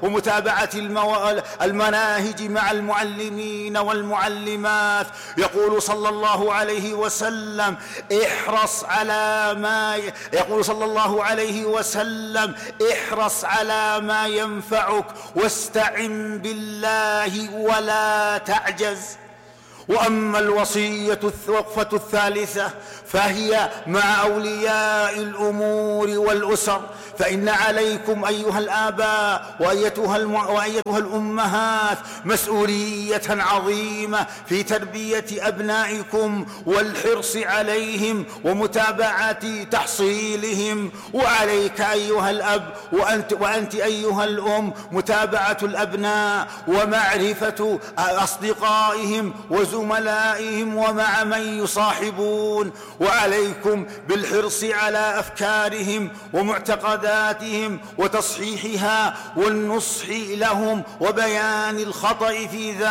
ومتابعة المناهج مع المعلمين والمعلمات. يقول صلى الله عليه وسلم: احرص على ما ينفعك واستعن بالله ولا تعجز. وأما الوقفة الثالثة فهي مع أولياء الأمور والأسر، فإن عليكم أيها الآباء وأيتها الأمهات مسؤولية عظيمة في تربية أبنائكم والحرص عليهم ومتابعة تحصيلهم. وعليك أيها الأب وأنت أيها الأم متابعة الأبناء ومعرفة أصدقائهم وزملائهم ومع من يصاحبون. وعليكم بالحرص على أفكارهم ومعتقداتهم وتصحيحها والنصح لهم وبيان الخطأ في ذلك.